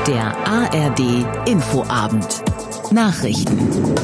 Der ARD Infoabend. Nachrichten.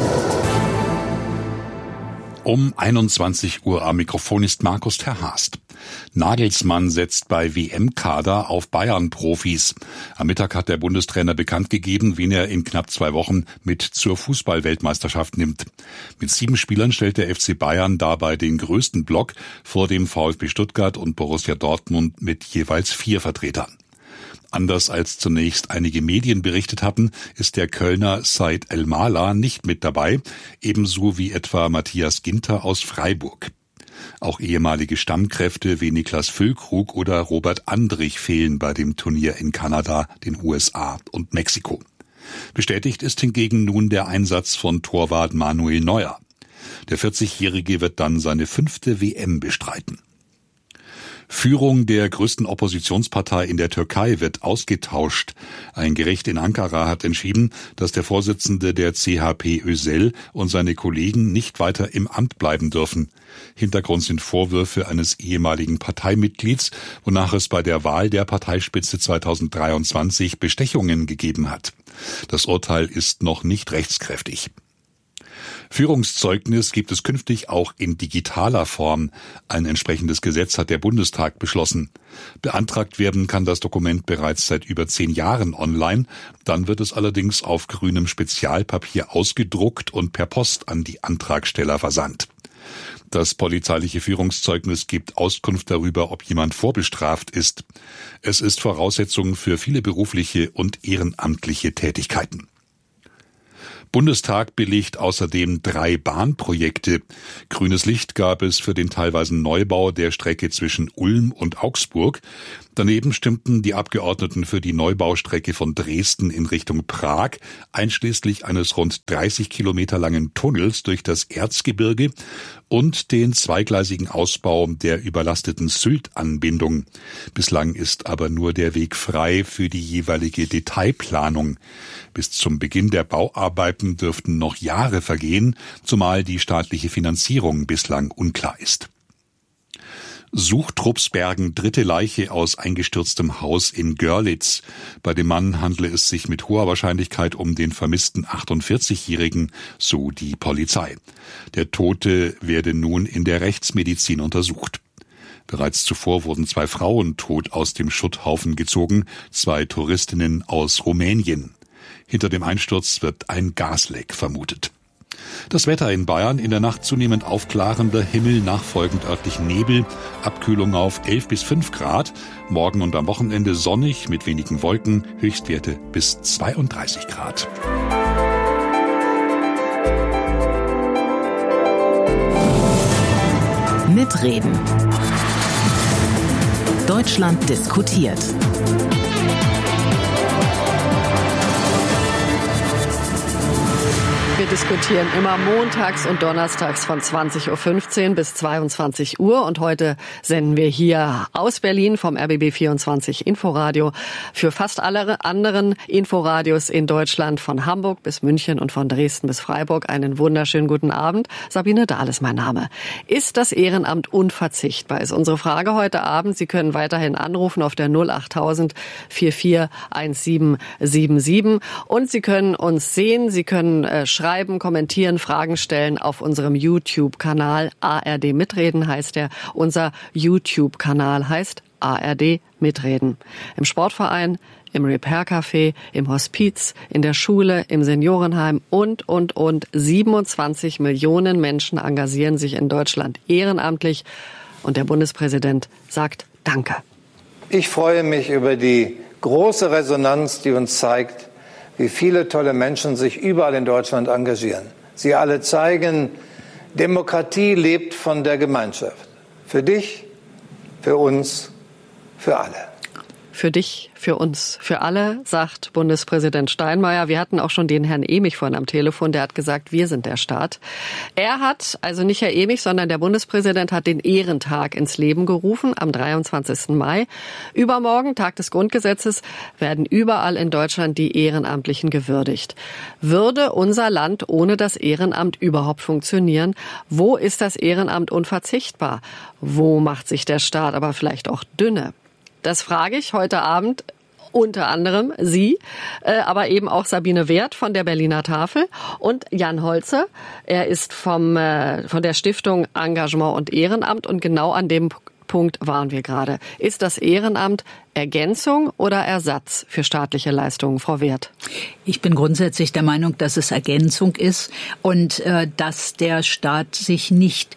Um 21 Uhr am Mikrofon ist Markus Terhast. Nagelsmann setzt bei WM-Kader auf Bayern-Profis. Am Mittag hat der Bundestrainer bekannt gegeben, wen er in knapp 2 Wochen mit zur Fußball-Weltmeisterschaft nimmt. Mit 7 Spielern stellt der FC Bayern dabei den größten Block vor dem VfB Stuttgart und Borussia Dortmund mit jeweils 4 Vertretern. Anders als zunächst einige Medien berichtet hatten, ist der Kölner Said El-Mala nicht mit dabei, ebenso wie etwa Matthias Ginter aus Freiburg. Auch ehemalige Stammkräfte wie Niklas Füllkrug oder Robert Andrich fehlen bei dem Turnier in Kanada, den USA und Mexiko. Bestätigt ist hingegen nun der Einsatz von Torwart Manuel Neuer. Der 40-Jährige wird dann seine 5. WM bestreiten. Führung der größten Oppositionspartei in der Türkei wird ausgetauscht. Ein Gericht in Ankara hat entschieden, dass der Vorsitzende der CHP Özel und seine Kollegen nicht weiter im Amt bleiben dürfen. Hintergrund sind Vorwürfe eines ehemaligen Parteimitglieds, wonach es bei der Wahl der Parteispitze 2023 Bestechungen gegeben hat. Das Urteil ist noch nicht rechtskräftig. Führungszeugnis gibt es künftig auch in digitaler Form. Ein entsprechendes Gesetz hat der Bundestag beschlossen. Beantragt werden kann das Dokument bereits seit über 10 Jahren online. Dann wird es allerdings auf grünem Spezialpapier ausgedruckt und per Post an die Antragsteller versandt. Das polizeiliche Führungszeugnis gibt Auskunft darüber, ob jemand vorbestraft ist. Es ist Voraussetzung für viele berufliche und ehrenamtliche Tätigkeiten. Bundestag belegt außerdem 3 Bahnprojekte. Grünes Licht gab es für den teilweisen Neubau der Strecke zwischen Ulm und Augsburg. Daneben stimmten die Abgeordneten für die Neubaustrecke von Dresden in Richtung Prag, einschließlich eines rund 30 Kilometer langen Tunnels durch das Erzgebirge und den zweigleisigen Ausbau der überlasteten Sylt-Anbindung. Bislang ist aber nur der Weg frei für die jeweilige Detailplanung. Bis zum Beginn der Bauarbeiten dürften noch Jahre vergehen, zumal die staatliche Finanzierung bislang unklar ist. Suchtrupps bergen 3. Leiche aus eingestürztem Haus in Görlitz. Bei dem Mann handle es sich mit hoher Wahrscheinlichkeit um den vermissten 48-Jährigen, so die Polizei. Der Tote werde nun in der Rechtsmedizin untersucht. Bereits zuvor wurden 2 Frauen tot aus dem Schutthaufen gezogen, 2 Touristinnen aus Rumänien. Hinter dem Einsturz wird ein Gasleck vermutet. Das Wetter in Bayern: in der Nacht zunehmend aufklarender Himmel, nachfolgend örtlichen Nebel, Abkühlung auf 11 bis 5 Grad, morgen und am Wochenende sonnig mit wenigen Wolken, Höchstwerte bis 32 Grad. Mitreden. Deutschland diskutiert. Wir diskutieren immer montags und donnerstags von 20.15 Uhr bis 22 Uhr. Und heute senden wir hier aus Berlin vom RBB 24 Inforadio für fast alle anderen Inforadios in Deutschland, von Hamburg bis München und von Dresden bis Freiburg. Einen wunderschönen guten Abend. Sabine Dahl ist mein Name. Ist das Ehrenamt unverzichtbar? Ist unsere Frage heute Abend. Sie können weiterhin anrufen auf der 08000 441777 und Sie können uns sehen, Sie können schreiben, kommentieren, Fragen stellen auf unserem YouTube-Kanal. ARD Mitreden heißt der. Unser YouTube-Kanal heißt ARD Mitreden. Im Sportverein, im Repair-Café, im Hospiz, in der Schule, im Seniorenheim und. 27 Millionen Menschen engagieren sich in Deutschland ehrenamtlich. Und der Bundespräsident sagt Danke. Ich freue mich über die große Resonanz, die uns zeigt, wie viele tolle Menschen sich überall in Deutschland engagieren. Sie alle zeigen, Demokratie lebt von der Gemeinschaft. Für dich, für uns, für alle. Für dich, für uns, für alle, sagt Bundespräsident Steinmeier. Wir hatten auch schon den Herrn Emich vorhin am Telefon, der hat gesagt, wir sind der Staat. Er hat, also nicht Herr Emich, sondern der Bundespräsident hat den Ehrentag ins Leben gerufen am 23. Mai. Übermorgen, Tag des Grundgesetzes, werden überall in Deutschland die Ehrenamtlichen gewürdigt. Würde unser Land ohne das Ehrenamt überhaupt funktionieren? Wo ist das Ehrenamt unverzichtbar? Wo macht sich der Staat aber vielleicht auch dünne? Das frage ich heute Abend unter anderem Sie, aber eben auch Sabine Wert von der Berliner Tafel und Jan Holze. Er ist von der Stiftung Engagement und Ehrenamt und genau an dem Punkt waren wir gerade. Ist das Ehrenamt Ergänzung oder Ersatz für staatliche Leistungen, Frau Wert? Ich bin grundsätzlich der Meinung, dass es Ergänzung ist und dass der Staat sich nicht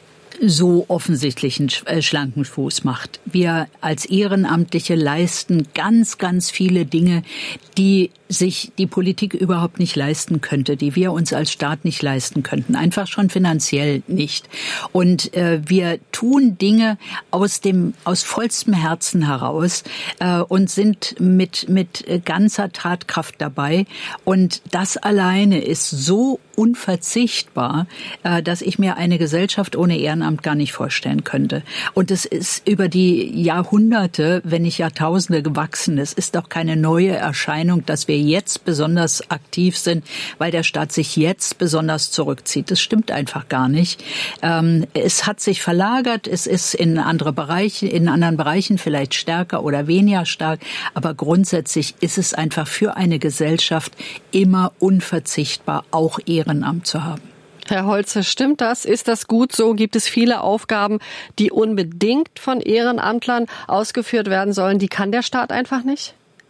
so offensichtlich einen schlanken Fuß macht. Wir als Ehrenamtliche leisten ganz, ganz viele Dinge, die sich die Politik überhaupt nicht leisten könnte, die wir uns als Staat nicht leisten könnten, einfach schon finanziell nicht. Und wir tun Dinge aus vollstem Herzen heraus und sind mit ganzer Tatkraft dabei. Und das alleine ist so unverzichtbar, dass ich mir eine Gesellschaft ohne Ehrenamt gar nicht vorstellen könnte. Und es ist über die Jahrhunderte, wenn nicht Jahrtausende gewachsen. Es ist doch keine neue Erscheinung, dass wir jetzt besonders aktiv sind, weil der Staat sich jetzt besonders zurückzieht. Das stimmt einfach gar nicht. Es hat sich verlagert, es ist in anderen Bereichen vielleicht stärker oder weniger stark, aber grundsätzlich ist es einfach für eine Gesellschaft immer unverzichtbar, auch Ehrenamt zu haben. Herr Holze, stimmt das? Ist das gut so? Gibt es viele Aufgaben, die unbedingt von Ehrenamtlern ausgeführt werden sollen? Die kann der Staat einfach nicht?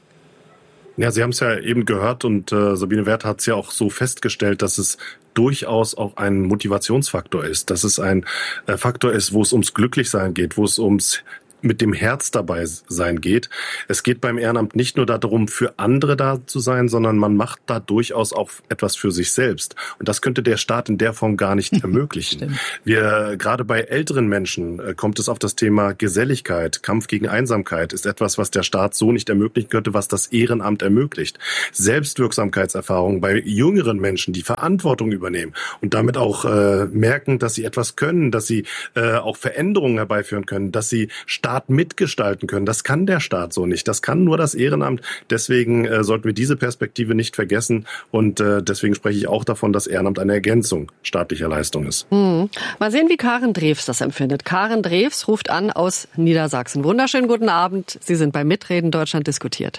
Ja, Sie haben es ja eben gehört und Sabine Wert hat es ja auch so festgestellt, dass es durchaus auch ein Motivationsfaktor ist, dass es ein Faktor ist, wo es ums Glücklichsein geht, wo es ums mit dem Herz dabei sein geht. Es geht beim Ehrenamt nicht nur darum, für andere da zu sein, sondern man macht da durchaus auch etwas für sich selbst. Und das könnte der Staat in der Form gar nicht ermöglichen. Gerade bei älteren Menschen kommt es auf das Thema Geselligkeit, Kampf gegen Einsamkeit ist etwas, was der Staat so nicht ermöglichen könnte, was das Ehrenamt ermöglicht. Selbstwirksamkeitserfahrung bei jüngeren Menschen, die Verantwortung übernehmen und damit auch merken, dass sie etwas können, dass sie auch Veränderungen herbeiführen können, dass sie Staat mitgestalten können. Das kann der Staat so nicht. Das kann nur das Ehrenamt. Deswegen sollten wir diese Perspektive nicht vergessen. Und deswegen spreche ich auch davon, dass Ehrenamt eine Ergänzung staatlicher Leistung ist. Mal sehen, wie Karen Drews das empfindet. Karen Drews ruft an aus Niedersachsen. Wunderschönen guten Abend. Sie sind beim Mitreden Deutschland diskutiert.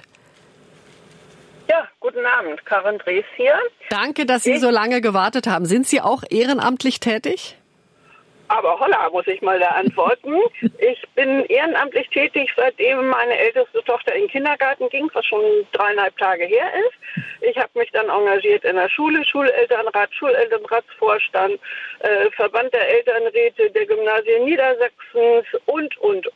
Ja, guten Abend. Karen Drews hier. Danke, dass Sie so lange gewartet haben. Sind Sie auch ehrenamtlich tätig? Aber holla, muss ich mal da antworten. Ich bin ehrenamtlich tätig, seitdem meine älteste Tochter in den Kindergarten ging, was schon 3,5 Tage her ist. Ich habe mich dann engagiert in der Schule, Schulelternrat, Schulelternratsvorstand, Verband der Elternräte der Gymnasien Niedersachsens und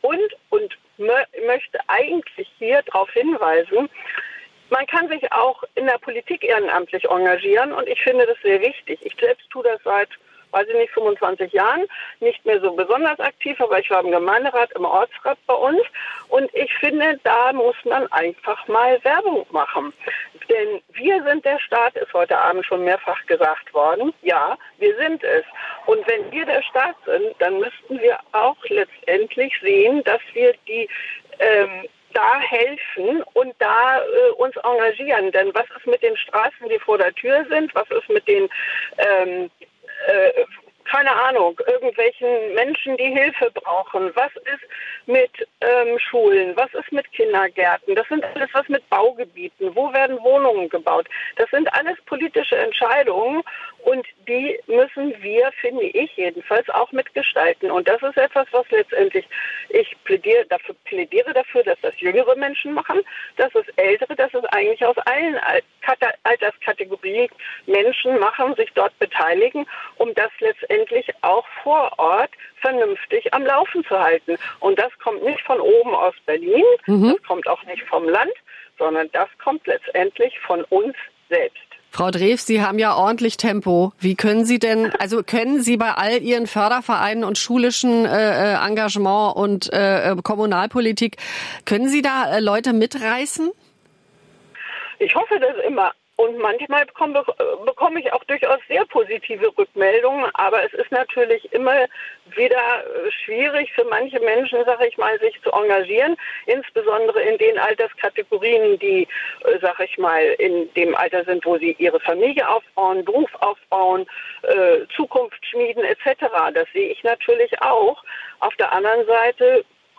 möchte eigentlich hier darauf hinweisen, man kann sich auch in der Politik ehrenamtlich engagieren und ich finde das sehr wichtig. Ich selbst tue das seit 25 Jahren, nicht mehr so besonders aktiv, aber ich war im Gemeinderat, im Ortsrat bei uns und ich finde, da muss man einfach mal Werbung machen. Denn wir sind der Staat, ist heute Abend schon mehrfach gesagt worden. Ja, wir sind es. Und wenn wir der Staat sind, dann müssten wir auch letztendlich sehen, dass wir die da helfen und da uns engagieren. Denn was ist mit den Straßen, die vor der Tür sind? Was ist mit den keine Ahnung, irgendwelchen Menschen, die Hilfe brauchen. Was ist mit Schulen? Was ist mit Kindergärten? Das sind alles was mit Baugebieten. Wo werden Wohnungen gebaut? Das sind alles politische Entscheidungen und die müssen wir, finde ich jedenfalls, auch mitgestalten. Und das ist etwas, was letztendlich, ich plädiere dafür, dass das jüngere Menschen machen, dass es ältere, dass es eigentlich aus allen Alterskategorien Menschen machen, sich dort beteiligen, um das letztendlich auch vor Ort vernünftig am Laufen zu halten. Und das kommt nicht von oben aus Berlin, das kommt auch nicht vom Land, sondern das kommt letztendlich von uns selbst. Frau Drews, Sie haben ja ordentlich Tempo. Wie können Sie denn, also können Sie bei all Ihren Fördervereinen und schulischen Engagement und Kommunalpolitik, können Sie da Leute mitreißen? Ich hoffe das immer. Und manchmal bekomme ich auch durchaus sehr positive Rückmeldungen, aber es ist natürlich immer wieder schwierig für manche Menschen, sage ich mal, sich zu engagieren, insbesondere in den Alterskategorien, die, sage ich mal, in dem Alter sind, wo sie ihre Familie aufbauen, Beruf aufbauen, Zukunft schmieden etc. Das sehe ich natürlich auch. Auf der anderen Seite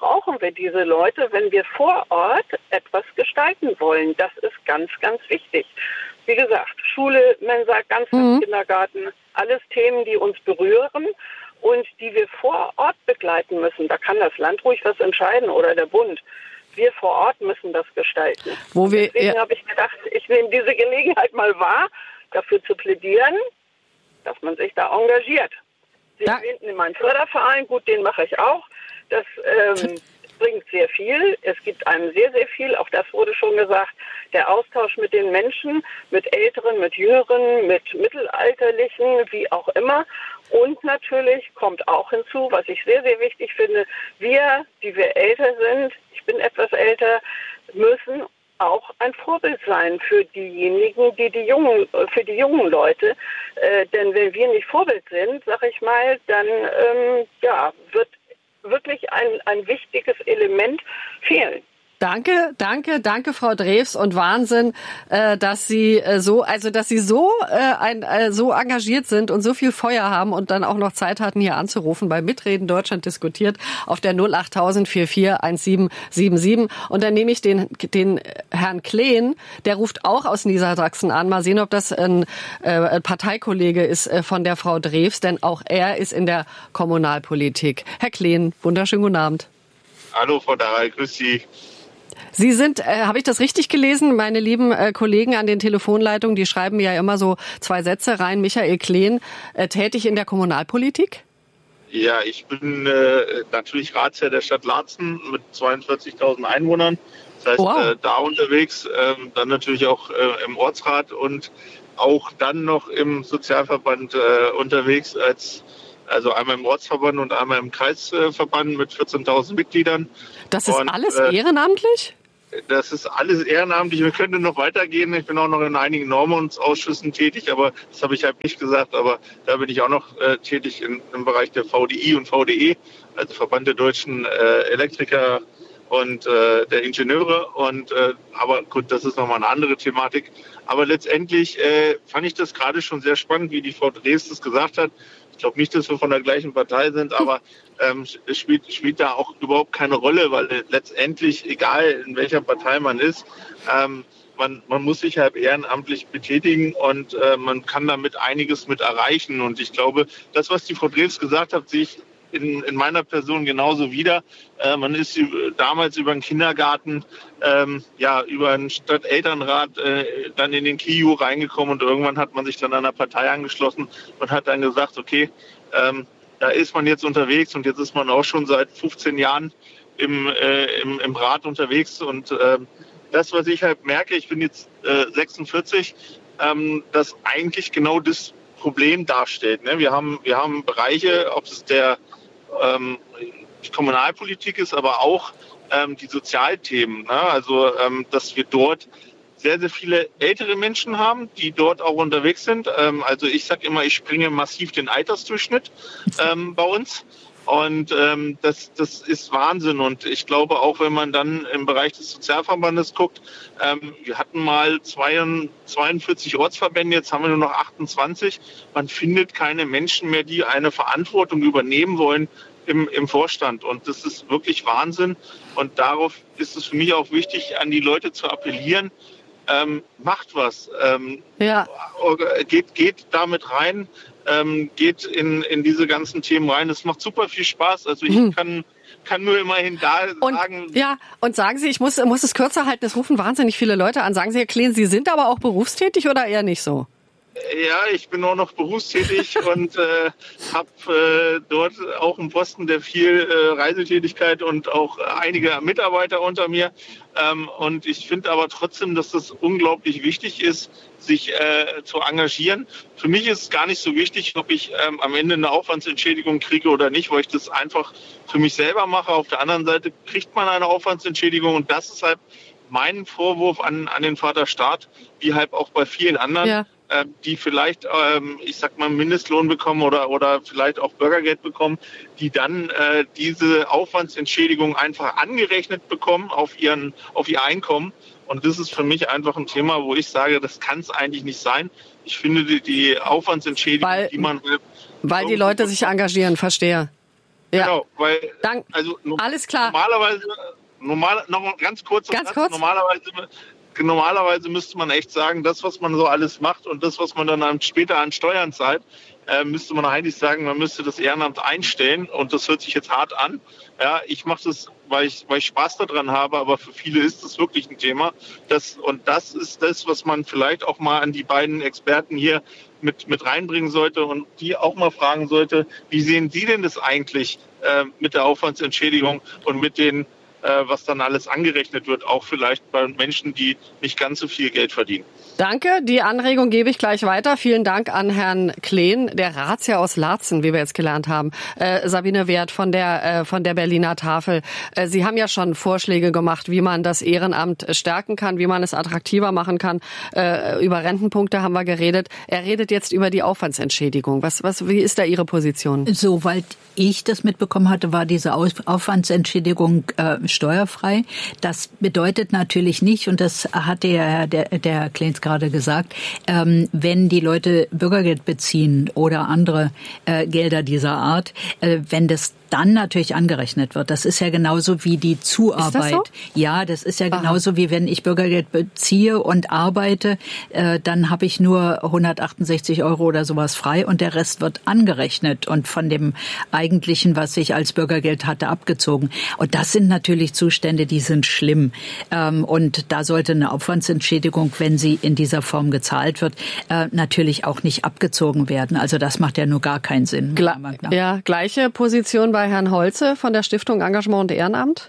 brauchen wir diese Leute, wenn wir vor Ort etwas gestalten wollen. Das ist ganz, ganz wichtig. Wie gesagt, Schule, Mensa, Ganztagskindergarten, alles Themen, die uns berühren und die wir vor Ort begleiten müssen. Da kann das Land ruhig was entscheiden oder der Bund. Wir vor Ort müssen das gestalten. Deswegen habe ich gedacht, ich nehme diese Gelegenheit mal wahr, dafür zu plädieren, dass man sich da engagiert. Sie erwähnten in meinem Förderverein, gut, den mache ich auch. Das bringt sehr viel. Es gibt einem sehr, sehr viel. Auch das wurde schon gesagt. Der Austausch mit den Menschen, mit Älteren, mit Jüngeren, mit Mittelalterlichen, wie auch immer. Und natürlich kommt auch hinzu, was ich sehr, sehr wichtig finde, wir, die wir älter sind, ich bin etwas älter, müssen auch ein Vorbild sein für diejenigen, für die jungen Leute. Denn wenn wir nicht Vorbild sind, sag ich mal, dann wird wirklich ein wichtiges Element fehlen. Danke, Frau Drews, und Wahnsinn, dass Sie so engagiert sind und so viel Feuer haben und dann auch noch Zeit hatten, hier anzurufen bei Mitreden Deutschland diskutiert auf der 08000 44 1777. Und dann nehme ich den Herrn Kleen, der ruft auch aus Niedersachsen an. Mal sehen, ob das ein Parteikollege ist von der Frau Drews, denn auch er ist in der Kommunalpolitik. Herr Kleen, wunderschönen guten Abend. Hallo, Frau Dahl, grüß Sie. Sie sind, habe ich das richtig gelesen, meine lieben Kollegen an den Telefonleitungen, die schreiben mir ja immer so 2 Sätze rein. Michael Kleen, tätig in der Kommunalpolitik? Ja, ich bin natürlich Ratsherr der Stadt Laatzen mit 42.000 Einwohnern. Das heißt, da unterwegs, dann natürlich auch im Ortsrat und auch dann noch im Sozialverband unterwegs, also einmal im Ortsverband und einmal im Kreisverband mit 14.000 Mitgliedern. Das ist alles ehrenamtlich? Das ist alles ehrenamtlich. Wir könnten noch weitergehen. Ich bin auch noch in einigen Normungsausschüssen tätig, aber das habe ich halt nicht gesagt. Aber da bin ich auch noch tätig im Bereich der VDI und VDE, also Verband der deutschen Elektriker und der Ingenieure. Aber gut, das ist nochmal eine andere Thematik. Aber letztendlich fand ich das gerade schon sehr spannend, wie die Frau Drews das gesagt hat. Ich glaube nicht, dass wir von der gleichen Partei sind, aber es spielt da auch überhaupt keine Rolle, weil letztendlich, egal in welcher Partei man ist, man muss sich halt ehrenamtlich betätigen und man kann damit einiges mit erreichen. Und ich glaube, das, was die Frau Drews gesagt hat, sehe ich in meiner Person genauso wieder. Man ist damals über den Kindergarten, über einen Stadtelternrat dann in den KIU reingekommen und irgendwann hat man sich dann einer Partei angeschlossen und hat dann gesagt, okay, da ist man jetzt unterwegs und jetzt ist man auch schon seit 15 Jahren im Rat unterwegs und das, was ich halt merke, ich bin jetzt 46, dass eigentlich genau das Problem darstellt. Ne? Wir haben Bereiche, ob es die Kommunalpolitik ist, aber auch die Sozialthemen. Ne? Also, dass wir dort sehr, sehr viele ältere Menschen haben, die dort auch unterwegs sind. Also ich sage immer, ich springe massiv den Altersdurchschnitt bei uns. Und das ist Wahnsinn. Und ich glaube auch, wenn man dann im Bereich des Sozialverbandes guckt, wir hatten mal 42 Ortsverbände, jetzt haben wir nur noch 28. Man findet keine Menschen mehr, die eine Verantwortung übernehmen wollen im Vorstand. Und das ist wirklich Wahnsinn. Und darauf ist es für mich auch wichtig, an die Leute zu appellieren. Macht was. Geht damit rein. Geht in diese ganzen Themen rein. Es macht super viel Spaß. Also ich kann nur immerhin sagen. Ja, und sagen Sie, ich muss es kürzer halten, es rufen wahnsinnig viele Leute an. Sagen Sie, Herr Kleen, Sie sind aber auch berufstätig oder eher nicht so? Ja, ich bin auch noch berufstätig und habe dort auch einen Posten, der viel Reisetätigkeit und auch einige Mitarbeiter unter mir. Und ich finde aber trotzdem, dass das unglaublich wichtig ist, sich zu engagieren. Für mich ist es gar nicht so wichtig, ob ich am Ende eine Aufwandsentschädigung kriege oder nicht, weil ich das einfach für mich selber mache. Auf der anderen Seite kriegt man eine Aufwandsentschädigung und das ist halt mein Vorwurf an den Vater Staat, wie halt auch bei vielen anderen, die vielleicht, ich sag mal, Mindestlohn bekommen oder vielleicht auch Bürgergeld bekommen, die dann diese Aufwandsentschädigung einfach angerechnet bekommen auf ihr Einkommen. Und das ist für mich einfach ein Thema, wo ich sage, das kann es eigentlich nicht sein. Ich finde die Aufwandsentschädigung, die man will. Weil die Leute sich engagieren, verstehe. Ja. Genau, weil also alles klar. Noch ganz kurz. Normalerweise müsste man echt sagen, das, was man so alles macht und das, was man dann später an Steuern zahlt, müsste man eigentlich sagen, man müsste das Ehrenamt einstellen. Und das hört sich jetzt hart an. Ja, ich mache das, weil ich Spaß daran habe, aber für viele ist das wirklich ein Thema. Das ist das, was man vielleicht auch mal an die beiden Experten hier mit reinbringen sollte und die auch mal fragen sollte, wie sehen Sie denn das eigentlich mit der Aufwandsentschädigung und mit den was dann alles angerechnet wird, auch vielleicht bei Menschen, die nicht ganz so viel Geld verdienen. Danke, die Anregung gebe ich gleich weiter. Vielen Dank an Herrn Kleen, der Ratsherr aus Laatzen, wie wir jetzt gelernt haben. Sabine Wert von der Berliner Tafel. Sie haben ja schon Vorschläge gemacht, wie man das Ehrenamt stärken kann, wie man es attraktiver machen kann. Über Rentenpunkte haben wir geredet. Er redet jetzt über die Aufwandsentschädigung. Wie ist da Ihre Position? Soweit ich das mitbekommen hatte, war diese Aufwandsentschädigung steuerfrei. Das bedeutet natürlich nicht, und das hatte ja der Kleens gerade gesagt, wenn die Leute Bürgergeld beziehen oder andere Gelder dieser Art, wenn das dann natürlich angerechnet wird. Das ist ja genauso wie die Zuarbeit. Ist das so? Ja, das ist ja genauso wie wenn ich Bürgergeld beziehe und arbeite, dann habe ich nur 168 € oder sowas frei und der Rest wird angerechnet und von dem eigentlichen, was ich als Bürgergeld hatte, abgezogen. Und das sind natürlich Zustände, die sind schlimm. Und da sollte eine Aufwandsentschädigung, wenn sie in dieser Form gezahlt wird, natürlich auch nicht abgezogen werden. Also das macht ja nur gar keinen Sinn. Ja, gleiche Position bei Herrn Holze von der Stiftung Engagement und Ehrenamt?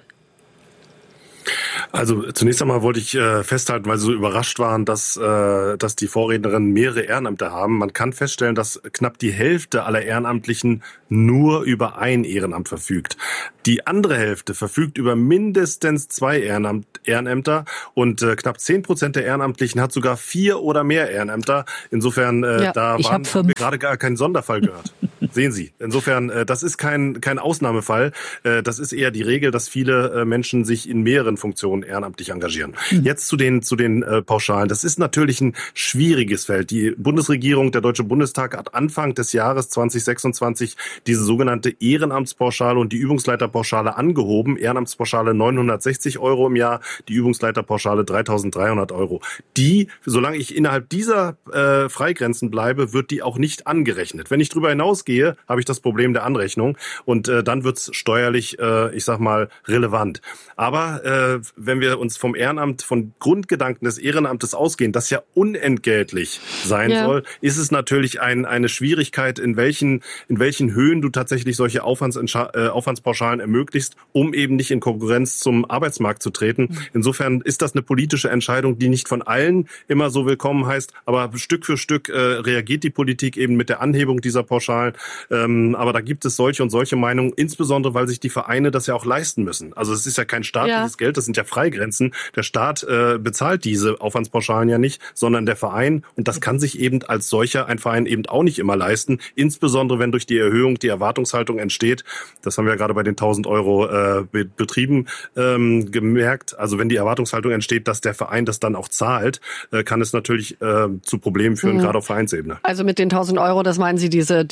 Also zunächst einmal wollte ich festhalten, weil Sie so überrascht waren, dass die Vorrednerinnen mehrere Ehrenämter haben. Man kann feststellen, dass knapp die Hälfte aller Ehrenamtlichen nur über ein Ehrenamt verfügt. Die andere Hälfte verfügt über mindestens 2 Ehrenämter und knapp 10% der Ehrenamtlichen hat sogar 4 oder mehr Ehrenämter. Insofern, haben wir gerade gar keinen Sonderfall gehört. Sehen Sie. Insofern, das ist kein Ausnahmefall. Das ist eher die Regel, dass viele Menschen sich in mehreren Funktionen ehrenamtlich engagieren. Jetzt zu den Pauschalen. Das ist natürlich ein schwieriges Feld. Die Bundesregierung, der Deutsche Bundestag hat Anfang des Jahres 2026 diese sogenannte Ehrenamtspauschale und die Übungsleiterpauschale angehoben. Ehrenamtspauschale 960 € im Jahr, die Übungsleiterpauschale 3.300 €. Die, solange ich innerhalb dieser Freigrenzen bleibe, wird die auch nicht angerechnet. Wenn ich darüber hinausgehe, habe ich das Problem der Anrechnung und dann wird es steuerlich, relevant. Aber wenn wir uns vom Ehrenamt, von Grundgedanken des Ehrenamtes ausgehen, das ja unentgeltlich sein soll, ist es natürlich eine Schwierigkeit, in welchen Höhen du tatsächlich solche Aufwandspauschalen ermöglichst, um eben nicht in Konkurrenz zum Arbeitsmarkt zu treten. Insofern ist das eine politische Entscheidung, die nicht von allen immer so willkommen heißt, aber Stück für Stück reagiert die Politik eben mit der Anhebung dieser Pauschalen. Aber da gibt es solche und solche Meinungen, insbesondere weil sich die Vereine das ja auch leisten müssen. Also es ist ja kein staatliches Geld, das sind ja Freigrenzen. Der Staat bezahlt diese Aufwandspauschalen ja nicht, sondern der Verein. Und das kann sich eben als solcher ein Verein eben auch nicht immer leisten, insbesondere wenn durch die Erhöhung die Erwartungshaltung entsteht. Das haben wir gerade bei den 1.000 € Betrieben gemerkt. Also wenn die Erwartungshaltung entsteht, dass der Verein das dann auch zahlt, kann es natürlich zu Problemen führen, gerade auf Vereinsebene. Also mit den 1.000 €, das meinen Sie diese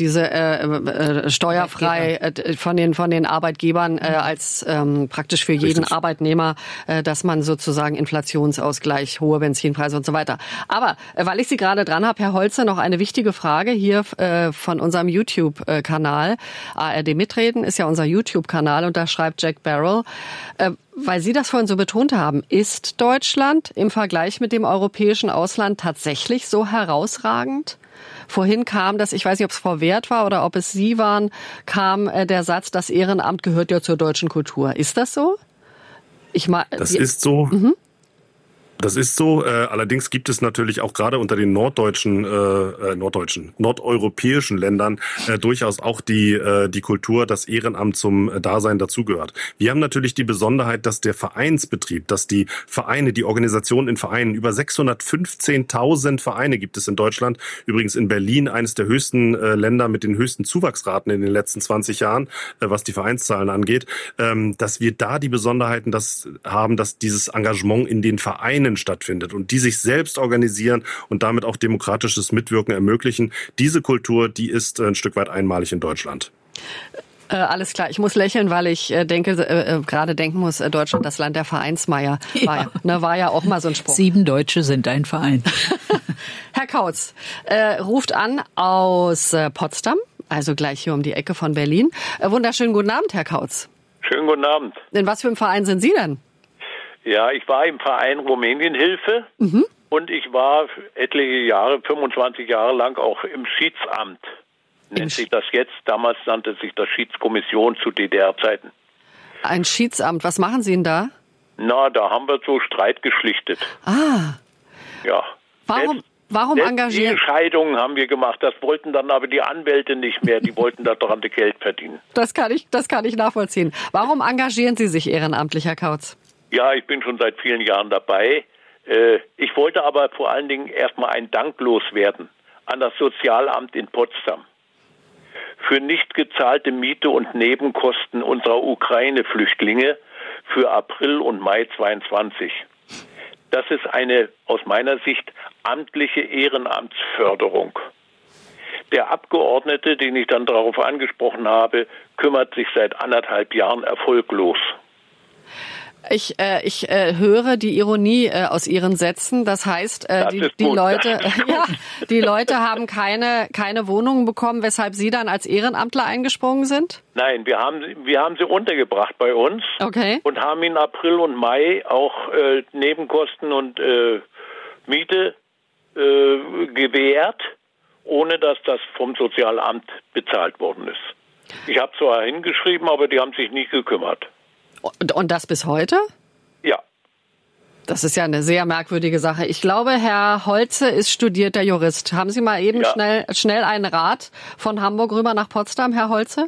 steuerfrei von den Arbeitgebern als praktisch für jeden Arbeitnehmer, dass man sozusagen Inflationsausgleich, hohe Benzinpreise und so weiter. Aber weil ich Sie gerade dran habe, Herr Holze, noch eine wichtige Frage hier von unserem YouTube-Kanal. ARD Mitreden ist ja unser YouTube-Kanal und da schreibt Jack Barrel, weil Sie das vorhin so betont haben, ist Deutschland im Vergleich mit dem europäischen Ausland tatsächlich so herausragend? Vorhin kam das, ich weiß nicht, ob es Frau Wert war oder ob es Sie waren, kam der Satz, das Ehrenamt gehört ja zur deutschen Kultur. Ist das so? Das ist so. Das ist so. Allerdings gibt es natürlich auch gerade unter den nordeuropäischen Ländern durchaus auch die Kultur, dass Ehrenamt zum Dasein dazugehört. Wir haben natürlich die Besonderheit, dass der Vereinsbetrieb, dass die Vereine, die Organisationen in Vereinen, über 615.000 Vereine gibt es in Deutschland. Übrigens in Berlin eines der höchsten Länder mit den höchsten Zuwachsraten in den letzten 20 Jahren, was die Vereinszahlen angeht, dass wir da die Besonderheiten haben, dass dieses Engagement in den Vereinen stattfindet und die sich selbst organisieren und damit auch demokratisches Mitwirken ermöglichen. Diese Kultur, die ist ein Stück weit einmalig in Deutschland. Alles klar. Ich muss lächeln, weil ich gerade denken muss, Deutschland, das Land der Vereinsmeier. War ja auch mal so ein Spruch. 7 Deutsche sind ein Verein. Herr Kautz ruft an aus Potsdam, also gleich hier um die Ecke von Berlin. Wunderschönen guten Abend, Herr Kautz. Schönen guten Abend. In was für einem Verein sind Sie denn? Ja, ich war im Verein Rumänienhilfe und ich war etliche Jahre, 25 Jahre lang auch im Schiedsamt. Nennt sich das jetzt. Damals nannte sich das Schiedskommission zu DDR-Zeiten. Ein Schiedsamt. Was machen Sie denn da? Na, da haben wir so Streit geschlichtet. Ah. Ja. Warum engagieren? Die Scheidungen haben wir gemacht. Das wollten dann aber die Anwälte nicht mehr. Die wollten daran Geld verdienen. Das kann ich nachvollziehen. Warum engagieren Sie sich ehrenamtlich, Herr Kautz? Ja, ich bin schon seit vielen Jahren dabei. Ich wollte aber vor allen Dingen erstmal einen Dank loswerden an das Sozialamt in Potsdam für nicht gezahlte Miete und Nebenkosten unserer Ukraine-Flüchtlinge für April und Mai 22. Das ist eine, aus meiner Sicht, amtliche Ehrenamtsförderung. Der Abgeordnete, den ich dann darauf angesprochen habe, kümmert sich seit 1,5 Jahren erfolglos. Ich höre die Ironie aus Ihren Sätzen. Das heißt, die Leute haben keine Wohnungen bekommen, weshalb Sie dann als Ehrenamtler eingesprungen sind? Nein, wir haben sie untergebracht bei uns. Okay. Und haben in April und Mai auch Nebenkosten und Miete gewährt, ohne dass das vom Sozialamt bezahlt worden ist. Ich habe zwar hingeschrieben, aber die haben sich nicht gekümmert. Und das bis heute? Ja. Das ist ja eine sehr merkwürdige Sache. Ich glaube, Herr Holze ist studierter Jurist. Haben Sie mal eben schnell einen Rat von Hamburg rüber nach Potsdam, Herr Holze?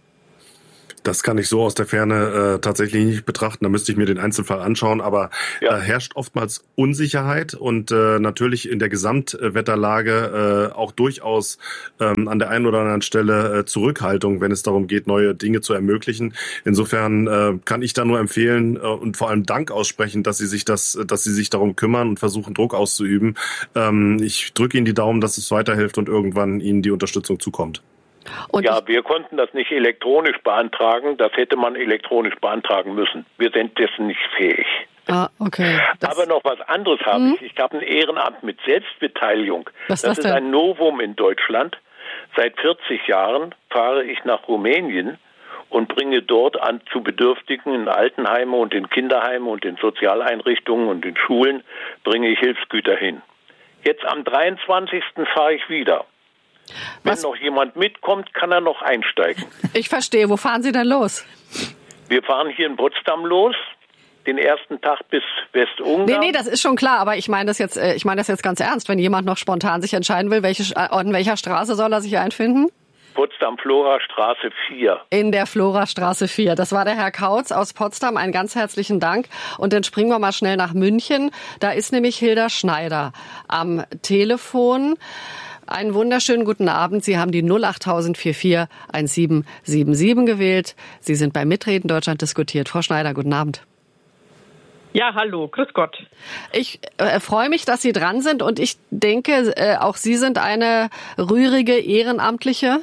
Das kann ich so aus der Ferne tatsächlich nicht betrachten. Da müsste ich mir den Einzelfall anschauen. Aber da herrscht oftmals Unsicherheit und natürlich in der Gesamtwetterlage auch durchaus an der einen oder anderen Stelle Zurückhaltung, wenn es darum geht, neue Dinge zu ermöglichen. Insofern kann ich da nur empfehlen und vor allem Dank aussprechen, dass Sie sich darum kümmern und versuchen, Druck auszuüben. Ich drücke Ihnen die Daumen, dass es weiterhilft und irgendwann Ihnen die Unterstützung zukommt. Wir konnten das nicht elektronisch beantragen. Das hätte man elektronisch beantragen müssen. Wir sind dessen nicht fähig. Ah, okay. Aber noch was anderes habe ich. Ich habe ein Ehrenamt mit Selbstbeteiligung. Was das ist ein Novum in Deutschland. Seit 40 Jahren fahre ich nach Rumänien und bringe dort zu Bedürftigen in Altenheime und in Kinderheime und in Sozialeinrichtungen und in Schulen bringe ich Hilfsgüter hin. Jetzt am 23. fahre ich wieder. Wenn noch jemand mitkommt, kann er noch einsteigen. Ich verstehe. Wo fahren Sie denn los? Wir fahren hier in Potsdam los, den ersten Tag bis Westungarn. Nee, das ist schon klar, aber ich meine das jetzt ganz ernst. Wenn jemand noch spontan sich entscheiden will, an welcher Straße soll er sich einfinden? Potsdam-Florastraße 4. In der Florastraße 4. Das war der Herr Kautz aus Potsdam. Einen ganz herzlichen Dank. Und dann springen wir mal schnell nach München. Da ist nämlich Hilda Schneider am Telefon. Einen wunderschönen guten Abend. Sie haben die 08000 44 1777 gewählt. Sie sind beim Mitreden Deutschland diskutiert. Frau Schneider, guten Abend. Ja, hallo, grüß Gott. Ich freue mich, dass Sie dran sind und ich denke, auch Sie sind eine rührige Ehrenamtliche.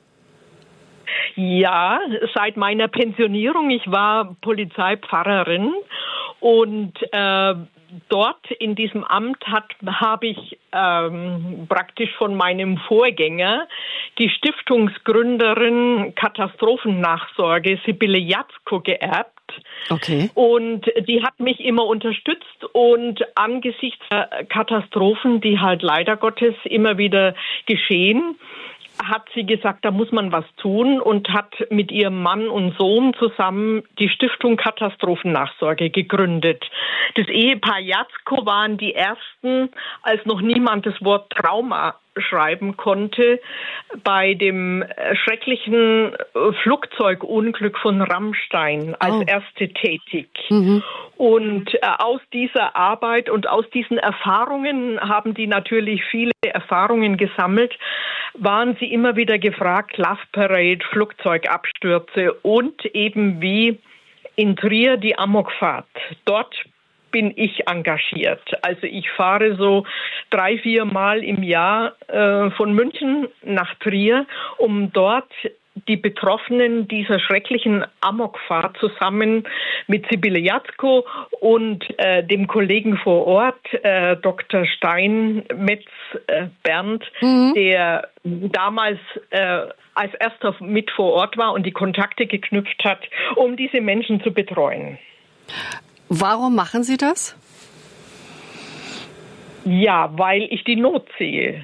Ja, seit meiner Pensionierung. Ich war Polizeipfarrerin und dort in diesem Amt habe ich praktisch von meinem Vorgänger die Stiftungsgründerin Katastrophennachsorge Sibylle Jatzko geerbt. Okay. Und die hat mich immer unterstützt und angesichts der Katastrophen, die halt leider Gottes immer wieder geschehen, hat sie gesagt, da muss man was tun und hat mit ihrem Mann und Sohn zusammen die Stiftung Katastrophennachsorge gegründet. Das Ehepaar Jatzko waren die ersten, als noch niemand das Wort Trauma schreiben konnte, bei dem schrecklichen Flugzeugunglück von Rammstein als erste tätig. Mhm. Und aus dieser Arbeit und aus diesen Erfahrungen haben die natürlich viele Erfahrungen gesammelt, waren sie immer wieder gefragt, Love Parade, Flugzeugabstürze und eben wie in Trier die Amokfahrt. Dort bin ich engagiert. Also ich fahre so 3-4 Mal im Jahr von München nach Trier, um dort die Betroffenen dieser schrecklichen Amokfahrt zusammen mit Sibylle Jatzko und dem Kollegen vor Ort, Dr. Steinmetz Bernd, der damals als erster mit vor Ort war und die Kontakte geknüpft hat, um diese Menschen zu betreuen. Warum machen Sie das? Ja, weil ich die Not sehe.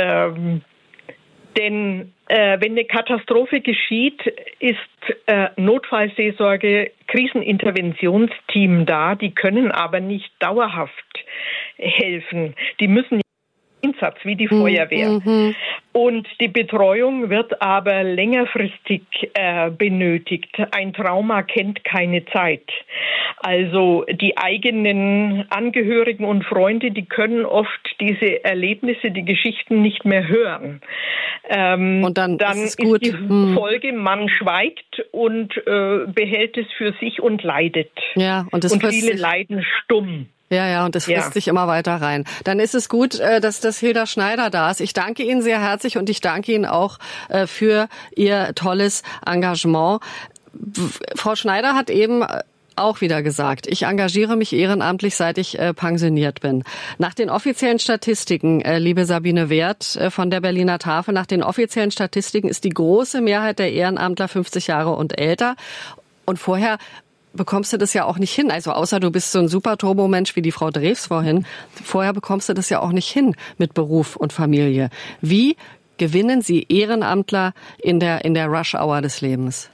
Denn wenn eine Katastrophe geschieht, ist Notfallseelsorge, Kriseninterventionsteam da. Die können aber nicht dauerhaft helfen. Die müssen Einsatz wie die Feuerwehr. Und die Betreuung wird aber längerfristig benötigt. Ein Trauma kennt keine Zeit. Also die eigenen Angehörigen und Freunde, die können oft diese Erlebnisse, die Geschichten nicht mehr hören. Und dann ist gut. Die Folge, man schweigt und behält es für sich und leidet. Ja, und viele leiden stumm. Ja, und das frisst sich immer weiter rein. Dann ist es gut, dass das Hilda Schneider da ist. Ich danke Ihnen sehr herzlich und ich danke Ihnen auch für Ihr tolles Engagement. Frau Schneider hat eben auch wieder gesagt, ich engagiere mich ehrenamtlich, seit ich pensioniert bin. Nach den offiziellen Statistiken, liebe Sabine Wert von der Berliner Tafel, nach den offiziellen Statistiken ist die große Mehrheit der Ehrenamtler 50 Jahre und älter. Und vorher bekommst du das ja auch nicht hin. Also außer du bist so ein super Turbo-Mensch wie die Frau Drews vorhin. Vorher bekommst du das ja auch nicht hin mit Beruf und Familie. Wie gewinnen Sie Ehrenamtler in der Rush-Hour des Lebens?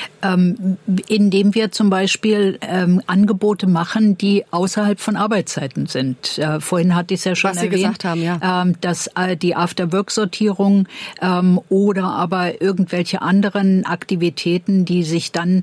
Indem wir zum Beispiel Angebote machen, die außerhalb von Arbeitszeiten sind. Vorhin hatte ich es ja schon erwähnt, Sie gesagt haben, ja. Dass die After-Work-Sortierung oder aber irgendwelche anderen Aktivitäten, die sich dann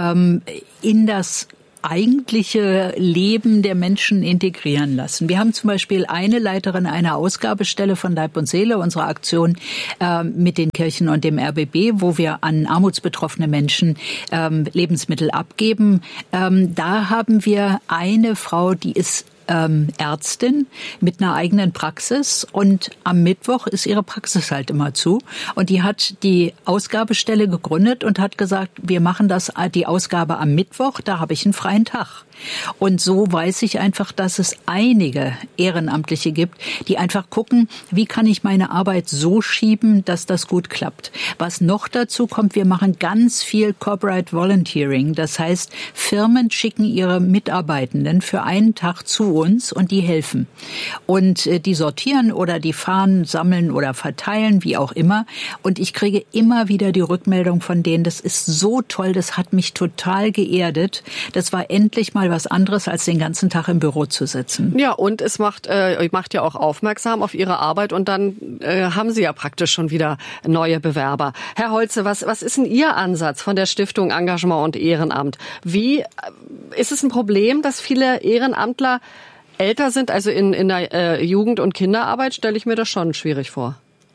in das eigentliche Leben der Menschen integrieren lassen. Wir haben zum Beispiel eine Leiterin einer Ausgabestelle von Leib und Seele, unsere Aktion mit den Kirchen und dem RBB, wo wir an armutsbetroffene Menschen Lebensmittel abgeben. Da haben wir eine Frau, die ist Ärztin mit einer eigenen Praxis und am Mittwoch ist ihre Praxis halt immer zu und die hat die Ausgabestelle gegründet und hat gesagt, wir machen die Ausgabe am Mittwoch, da habe ich einen freien Tag. Und so weiß ich einfach, dass es einige Ehrenamtliche gibt, die einfach gucken, wie kann ich meine Arbeit so schieben, dass das gut klappt. Was noch dazu kommt, wir machen ganz viel Corporate Volunteering. Das heißt, Firmen schicken ihre Mitarbeitenden für einen Tag zu uns und die helfen. Und die sortieren oder die fahren, sammeln oder verteilen, wie auch immer. Und ich kriege immer wieder die Rückmeldung von denen, das ist so toll, das hat mich total geerdet. Das war endlich mal was anderes, als den ganzen Tag im Büro zu sitzen. Ja, und es macht ja auch aufmerksam auf Ihre Arbeit und dann haben Sie ja praktisch schon wieder neue Bewerber. Herr Holze, was ist denn Ihr Ansatz von der Stiftung Engagement und Ehrenamt? Wie ist es ein Problem, dass viele Ehrenamtler älter sind? Also in der Jugend- und Kinderarbeit stelle ich mir das schon schwierig vor.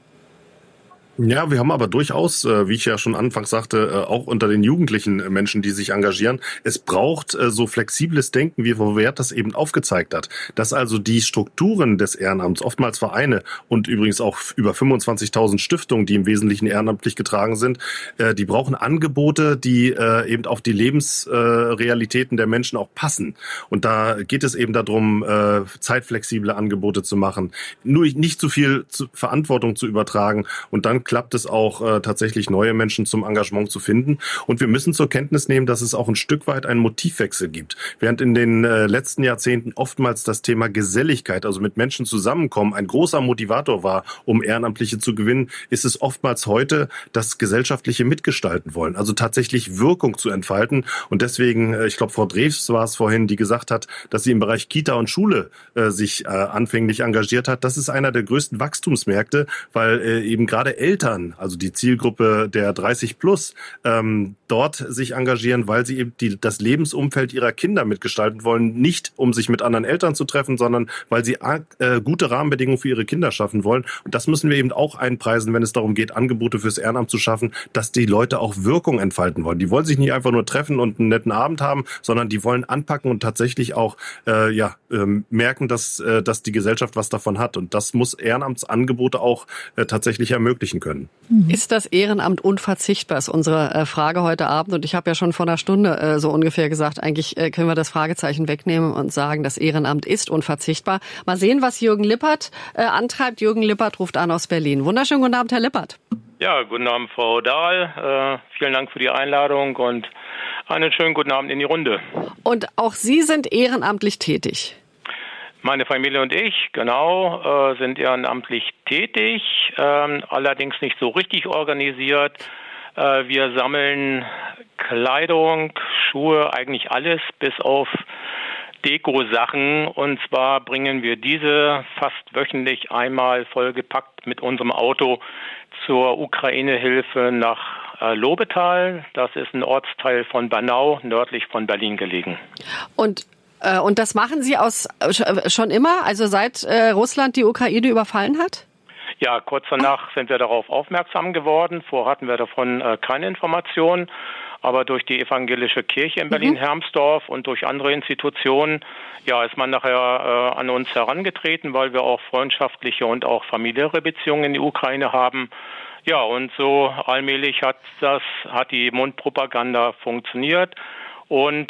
Ja, wir haben aber durchaus, wie ich ja schon anfangs sagte, auch unter den jugendlichen Menschen, die sich engagieren, es braucht so flexibles Denken, wie Frau Wert das eben aufgezeigt hat. Dass also die Strukturen des Ehrenamts, oftmals Vereine und übrigens auch über 25.000 Stiftungen, die im Wesentlichen ehrenamtlich getragen sind, die brauchen Angebote, die eben auf die Lebensrealitäten der Menschen auch passen. Und da geht es eben darum, zeitflexible Angebote zu machen, nur nicht zu viel Verantwortung zu übertragen und dann klappt es auch tatsächlich neue Menschen zum Engagement zu finden. Und wir müssen zur Kenntnis nehmen, dass es auch ein Stück weit einen Motivwechsel gibt. Während in den letzten Jahrzehnten oftmals das Thema Geselligkeit, also mit Menschen zusammenkommen, ein großer Motivator war, um Ehrenamtliche zu gewinnen, ist es oftmals heute das gesellschaftliche Mitgestalten wollen, also tatsächlich Wirkung zu entfalten. Und deswegen, ich glaube, Frau Drews war es vorhin, die gesagt hat, dass sie im Bereich Kita und Schule sich anfänglich engagiert hat. Das ist einer der größten Wachstumsmärkte, weil eben gerade Eltern, also die Zielgruppe der 30 plus, dort sich engagieren, weil sie eben das Lebensumfeld ihrer Kinder mitgestalten wollen, nicht um sich mit anderen Eltern zu treffen, sondern weil sie gute Rahmenbedingungen für ihre Kinder schaffen wollen. Und das müssen wir eben auch einpreisen, wenn es darum geht, Angebote fürs Ehrenamt zu schaffen, dass die Leute auch Wirkung entfalten wollen. Die wollen sich nicht einfach nur treffen und einen netten Abend haben, sondern die wollen anpacken und tatsächlich auch merken, dass die Gesellschaft was davon hat. Und das muss Ehrenamtsangebote auch tatsächlich ermöglichen können. können. Ist das Ehrenamt unverzichtbar, ist unsere Frage heute Abend. Und ich habe ja schon vor einer Stunde so ungefähr gesagt, eigentlich können wir das Fragezeichen wegnehmen und sagen, das Ehrenamt ist unverzichtbar. Mal sehen, was Jürgen Lippert antreibt. Jürgen Lippert ruft an aus Berlin. Wunderschönen guten Abend, Herr Lippert. Ja, guten Abend, Frau Dahl. Vielen Dank für die Einladung und einen schönen guten Abend in die Runde. Und auch Sie sind ehrenamtlich tätig? Meine Familie und ich, genau, sind ehrenamtlich tätig, allerdings nicht so richtig organisiert. Wir sammeln Kleidung, Schuhe, eigentlich alles, bis auf Deko-Sachen. Und zwar bringen wir diese fast wöchentlich einmal vollgepackt mit unserem Auto zur Ukraine-Hilfe nach Lobetal. Das ist ein Ortsteil von Bernau, nördlich von Berlin gelegen. Und das machen Sie schon immer, also seit Russland die Ukraine überfallen hat? Ja, kurz danach sind wir darauf aufmerksam geworden. Vorher hatten wir davon keine Informationen. Aber durch die evangelische Kirche in Berlin-Hermsdorf und durch andere Institutionen, ja, ist man nachher an uns herangetreten, weil wir auch freundschaftliche und auch familiäre Beziehungen in die Ukraine haben. Ja, und so allmählich hat die Mundpropaganda funktioniert. Und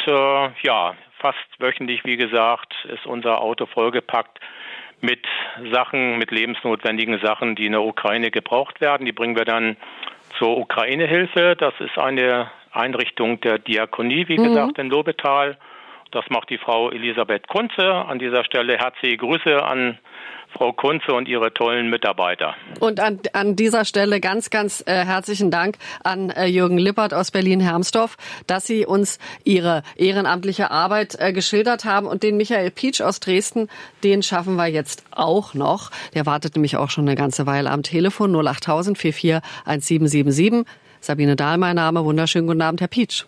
fast wöchentlich, wie gesagt, ist unser Auto vollgepackt mit Sachen, mit lebensnotwendigen Sachen, die in der Ukraine gebraucht werden. Die bringen wir dann zur Ukraine-Hilfe. Das ist eine Einrichtung der Diakonie, wie gesagt, in Lobetal. Das macht die Frau Elisabeth Kunze. An dieser Stelle herzliche Grüße an Frau Kunze und ihre tollen Mitarbeiter. Und an dieser Stelle ganz, ganz herzlichen Dank an Jürgen Lippert aus Berlin-Hermsdorf, dass Sie uns Ihre ehrenamtliche Arbeit geschildert haben. Und den Michael Pietsch aus Dresden, den schaffen wir jetzt auch noch. Der wartet nämlich auch schon eine ganze Weile am Telefon. 08000 44 1777. Sabine Dahl, mein Name. Wunderschönen guten Abend, Herr Pietsch.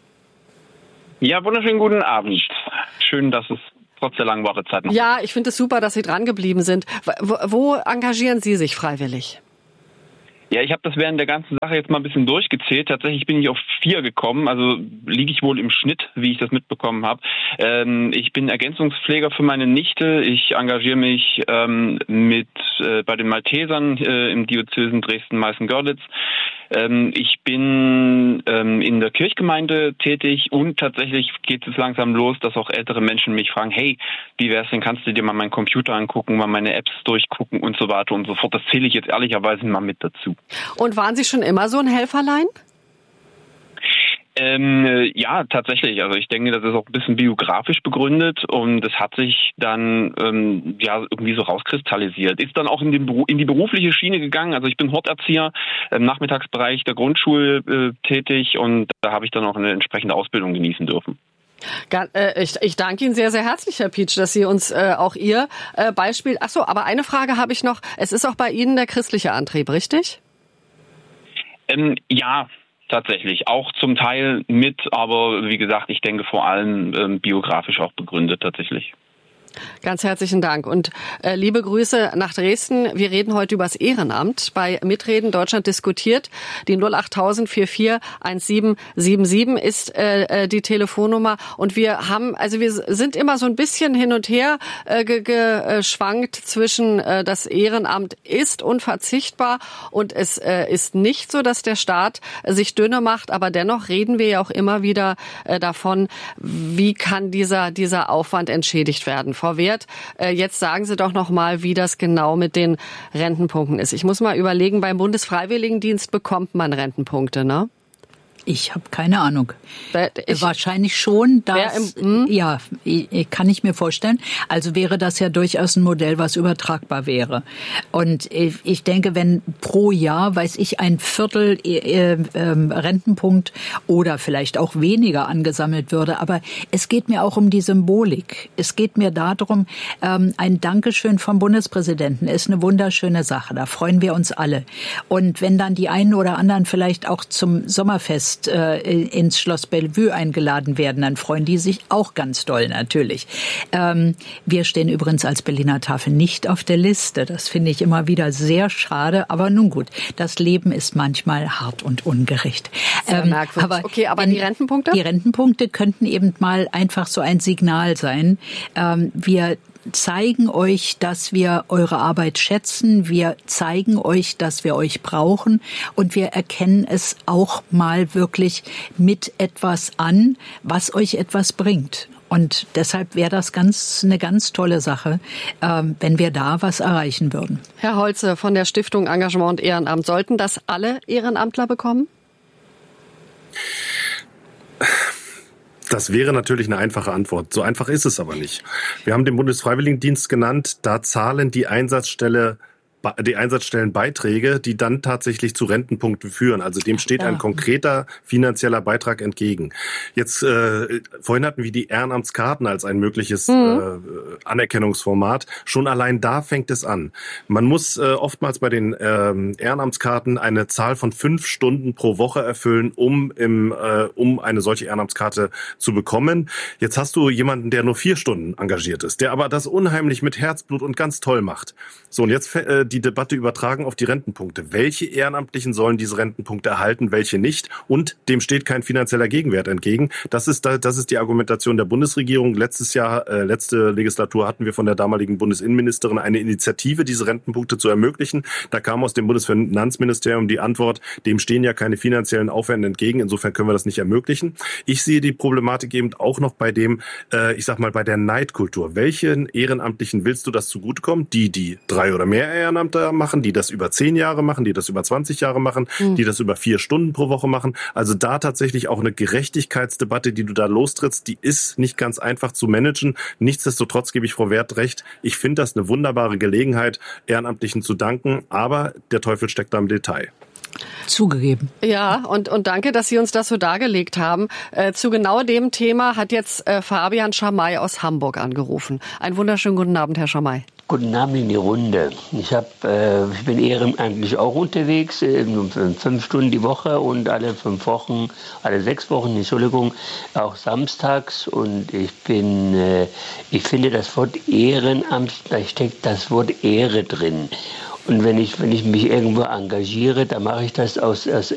Ja, wunderschönen guten Abend. Schön, dass es trotz der langen Wartezeit noch. Ja, ich finde es super, dass Sie dran geblieben sind. Wo engagieren Sie sich freiwillig? Ja, ich habe das während der ganzen Sache jetzt mal ein bisschen durchgezählt. Tatsächlich bin ich auf 4 gekommen, also liege ich wohl im Schnitt, wie ich das mitbekommen habe. Ich bin Ergänzungspfleger für meine Nichte. Ich engagiere mich bei den Maltesern im Diözesen Dresden-Meißen-Görlitz. Ich bin in der Kirchgemeinde tätig und tatsächlich geht es langsam los, dass auch ältere Menschen mich fragen, hey, wie wär's denn, kannst du dir mal meinen Computer angucken, mal meine Apps durchgucken und so weiter und so fort. Das zähle ich jetzt ehrlicherweise mal mit dazu. Und waren Sie schon immer so ein Helferlein? Ja, tatsächlich. Also ich denke, das ist auch ein bisschen biografisch begründet und es hat sich dann irgendwie so rauskristallisiert. Ist dann auch in die berufliche Schiene gegangen. Also ich bin Horterzieher im Nachmittagsbereich der Grundschule tätig und da habe ich dann auch eine entsprechende Ausbildung genießen dürfen. Ich danke Ihnen sehr, sehr herzlich, Herr Pietsch, dass Sie uns auch Ihr Beispiel... Ach so, aber eine Frage habe ich noch. Es ist auch bei Ihnen der christliche Antrieb, richtig? Ja, tatsächlich. Auch zum Teil mit, aber wie gesagt, ich denke vor allem biografisch auch begründet tatsächlich. Ganz herzlichen Dank und liebe Grüße nach Dresden. Wir reden heute über das Ehrenamt. Bei Mitreden Deutschland diskutiert. Die 08000 44 1777 ist die Telefonnummer. Und wir sind immer so ein bisschen hin und her geschwankt zwischen das Ehrenamt ist unverzichtbar und es ist nicht so, dass der Staat sich dünne macht. Aber dennoch reden wir ja auch immer wieder davon, wie kann dieser Aufwand entschädigt werden. Frau Wert, jetzt sagen Sie doch noch mal, wie das genau mit den Rentenpunkten ist. Ich muss mal überlegen, beim Bundesfreiwilligendienst bekommt man Rentenpunkte, ne? Ich habe keine Ahnung. Wahrscheinlich schon. Ja, kann ich mir vorstellen. Also wäre das ja durchaus ein Modell, was übertragbar wäre. Und ich denke, wenn pro Jahr, ein Viertel Rentenpunkt oder vielleicht auch weniger angesammelt würde. Aber es geht mir auch um die Symbolik. Es geht mir darum, ein Dankeschön vom Bundespräsidenten ist eine wunderschöne Sache. Da freuen wir uns alle. Und wenn dann die einen oder anderen vielleicht auch zum Sommerfest ins Schloss Bellevue eingeladen werden, dann freuen die sich auch ganz doll natürlich. Wir stehen übrigens als Berliner Tafel nicht auf der Liste. Das finde ich immer wieder sehr schade, aber nun gut, das Leben ist manchmal hart und ungerecht. Aber die Rentenpunkte? Die Rentenpunkte könnten eben mal einfach so ein Signal sein. Wir zeigen euch, dass wir eure Arbeit schätzen. Wir zeigen euch, dass wir euch brauchen. Und wir erkennen es auch mal wirklich mit etwas an, was euch etwas bringt. Und deshalb wäre das eine ganz tolle Sache, wenn wir da was erreichen würden. Herr Holze von der Stiftung Engagement und Ehrenamt, sollten das alle Ehrenamtler bekommen? Das wäre natürlich eine einfache Antwort. So einfach ist es aber nicht. Wir haben den Bundesfreiwilligendienst genannt. Da zahlen die Einsatzstellenbeiträge, die dann tatsächlich zu Rentenpunkten führen. Also dem steht ein konkreter finanzieller Beitrag entgegen. Jetzt vorhin hatten wir die Ehrenamtskarten als ein mögliches Anerkennungsformat. Schon allein da fängt es an. Man muss oftmals bei den Ehrenamtskarten eine Zahl von 5 Stunden pro Woche erfüllen, um eine solche Ehrenamtskarte zu bekommen. Jetzt hast du jemanden, der nur 4 Stunden engagiert ist, der aber das unheimlich mit Herzblut und ganz toll macht. So, und jetzt die Debatte übertragen auf die Rentenpunkte. Welche Ehrenamtlichen sollen diese Rentenpunkte erhalten, welche nicht? Und dem steht kein finanzieller Gegenwert entgegen. Das ist die Argumentation der Bundesregierung. Letzte Legislatur hatten wir von der damaligen Bundesinnenministerin eine Initiative, diese Rentenpunkte zu ermöglichen. Da kam aus dem Bundesfinanzministerium die Antwort, dem stehen ja keine finanziellen Aufwände entgegen. Insofern können wir das nicht ermöglichen. Ich sehe die Problematik eben auch noch bei dem, bei der Neidkultur. Welchen Ehrenamtlichen willst du das zugutekommen? Die 3 oder mehr Ehrenamtler machen, die das über 10 Jahre machen, die das über 20 Jahre machen, die das über 4 Stunden pro Woche machen. Also da tatsächlich auch eine Gerechtigkeitsdebatte, die du da lostrittst, die ist nicht ganz einfach zu managen. Nichtsdestotrotz gebe ich Frau Werth recht. Ich finde das eine wunderbare Gelegenheit, Ehrenamtlichen zu danken, aber der Teufel steckt da im Detail. Zugegeben. Ja, und danke, dass Sie uns das so dargelegt haben. Zu genau dem Thema hat jetzt Fabian Schamay aus Hamburg angerufen. Einen wunderschönen guten Abend, Herr Schamay. Guten Abend in die Runde. Ich bin ehrenamtlich auch unterwegs, 5 Stunden die Woche und alle 6 Wochen, Entschuldigung, auch samstags. Und ich finde das Wort Ehrenamt, da steckt das Wort Ehre drin. Und wenn ich mich irgendwo engagiere, dann mache ich das aus